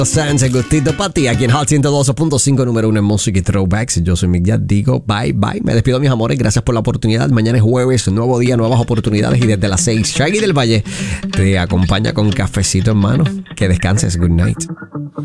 Sanse, gustito para ti, aquí en Hot 102.5, número 1 en música y throwbacks. Yo soy Mick Jagger, digo bye bye. Me despido, mis amores, gracias por la oportunidad. Mañana es jueves, nuevo día, nuevas oportunidades. Y desde las 6, Shaggy del Valle te acompaña con cafecito en mano. Que descanses, good night.